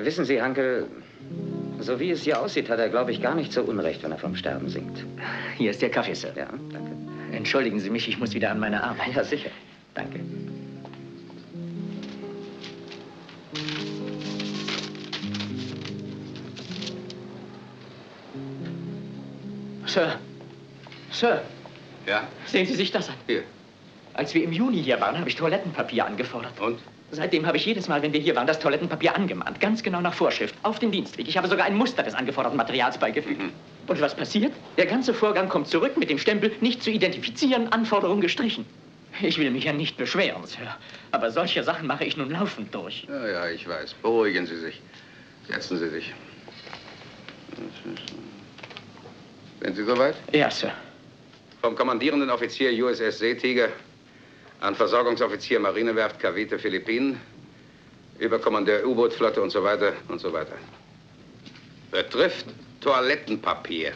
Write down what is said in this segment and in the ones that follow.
Wissen Sie, Uncle, so wie es hier aussieht, hat er, glaube ich, gar nicht so Unrecht, wenn er vom Sterben singt. Hier ist Ihr Kaffee, Sir. Ja, danke. Entschuldigen Sie mich, ich muss wieder an meine Arbeit. Ja, sicher. Danke. Sir. Sir. Ja? Sehen Sie sich das an. Hier. Als wir im Juni hier waren, habe ich Toilettenpapier angefordert. Und? Seitdem habe ich jedes Mal, wenn wir hier waren, das Toilettenpapier angemahnt. Ganz genau nach Vorschrift. Auf den Dienstweg. Ich habe sogar ein Muster des angeforderten Materials beigefügt. Und was passiert? Der ganze Vorgang kommt zurück mit dem Stempel nicht zu identifizieren, Anforderung gestrichen. Ich will mich ja nicht beschweren, Sir. Aber solche Sachen mache ich nun laufend durch. Ja, ja, ich weiß. Beruhigen Sie sich. Setzen Sie sich. Sind Sie soweit? Ja, Sir. Vom kommandierenden Offizier USS Seetiger an Versorgungsoffizier Marinewerft Cavite Philippinen über Kommandeur U-Boot-Flotte und so weiter und so weiter. Betrifft Toilettenpapier.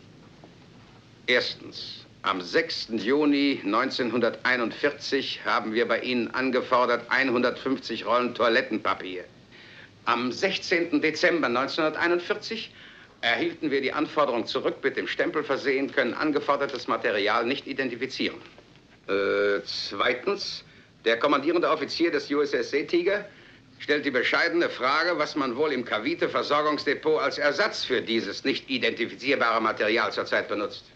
Erstens. Am 6. Juni 1941 haben wir bei Ihnen angefordert 150 Rollen Toilettenpapier. Am 16. Dezember 1941 erhielten wir die Anforderung zurück, mit dem Stempel versehen, können angefordertes Material nicht identifizieren. Zweitens, der kommandierende Offizier des USS Seetiger stellt die bescheidene Frage, was man wohl im Cavite-Versorgungsdepot als Ersatz für dieses nicht identifizierbare Material zurzeit benutzt.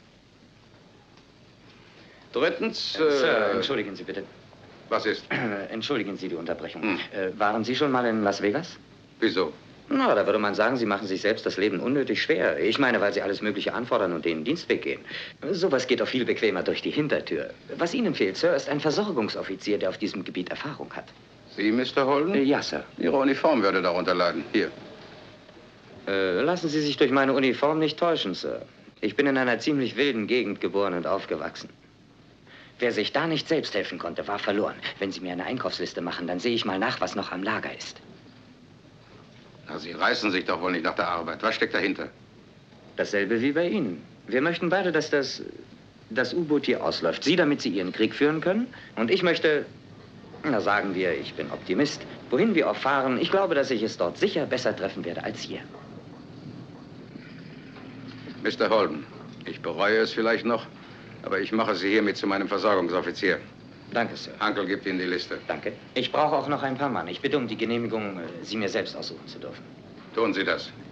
Drittens... Sir, entschuldigen Sie bitte. Was ist? Entschuldigen Sie die Unterbrechung. Waren Sie schon mal in Las Vegas? Wieso? Na, da würde man sagen, Sie machen sich selbst das Leben unnötig schwer. Ich meine, weil Sie alles Mögliche anfordern und den Dienstweg gehen. Sowas geht doch viel bequemer durch die Hintertür. Was Ihnen fehlt, Sir, ist ein Versorgungsoffizier, der auf diesem Gebiet Erfahrung hat. Sie, Mr. Holden? Ja, Sir. Ihre Uniform würde darunter leiden. Hier. Lassen Sie sich durch meine Uniform nicht täuschen, Sir. Ich bin in einer ziemlich wilden Gegend geboren und aufgewachsen. Wer sich da nicht selbst helfen konnte, war verloren. Wenn Sie mir eine Einkaufsliste machen, dann sehe ich mal nach, was noch am Lager ist. Na, Sie reißen sich doch wohl nicht nach der Arbeit. Was steckt dahinter? Dasselbe wie bei Ihnen. Wir möchten beide, dass das U-Boot hier ausläuft. Sie, damit Sie Ihren Krieg führen können. Und ich möchte, na sagen wir, ich bin Optimist. Wohin wir auch fahren, ich glaube, dass ich es dort sicher besser treffen werde als hier. Mr. Holden, ich bereue es vielleicht noch, aber ich mache Sie hiermit zu meinem Versorgungsoffizier. Danke, Sir. Uncle gibt Ihnen die Liste. Danke. Ich brauche auch noch ein paar Mann. Ich bitte um die Genehmigung, Sie mir selbst aussuchen zu dürfen. Tun Sie das.